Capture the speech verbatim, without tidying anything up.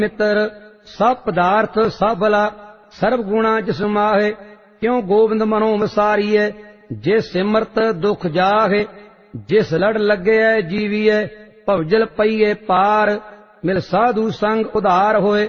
ਮਿੱਤਰ ਸਭ ਪਦਾਰਥ ਸਭ ਭਲਾ ਸਰਬ ਗੁਣਾ ਜਿਸ ਮਾਹੇ ਕਿਉ ਗੋਬਿੰਦ ਮਨੋ ਵਿਸਾਰੀਐ ਜੇ ਸਿਮਰਤ ਦੁਖ ਜਾਹੇ ਜਿਸ ਲੜ ਲੱਗਿਐ ਜੀਵੀਐ ਭਵਜਲ ਪਈਏ ਪਾਰ ਮਿਲ ਸਾਧੂ ਸੰਗ ਉਧਾਰ ਹੋਏ